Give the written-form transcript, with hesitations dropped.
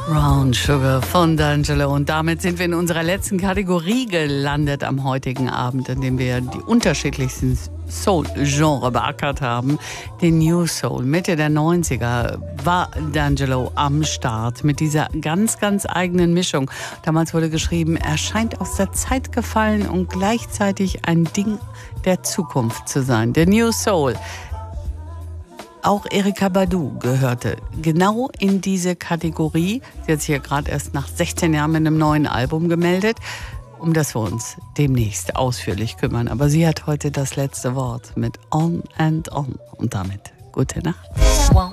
Brown Sugar von D'Angelo. Und damit sind wir in unserer letzten Kategorie gelandet am heutigen Abend, in dem wir die unterschiedlichsten Soul-Genre beackert haben. Den New Soul. Mitte der 90er war D'Angelo am Start mit dieser ganz, ganz eigenen Mischung. Damals wurde geschrieben, er scheint aus der Zeit gefallen und gleichzeitig ein Ding der Zukunft zu sein. Der New Soul. Auch Erykah Badu gehörte genau in diese Kategorie. Sie hat sich ja gerade erst nach 16 Jahren mit einem neuen Album gemeldet, um das wir uns demnächst ausführlich kümmern. Aber sie hat heute das letzte Wort mit On and On. Und damit gute Nacht.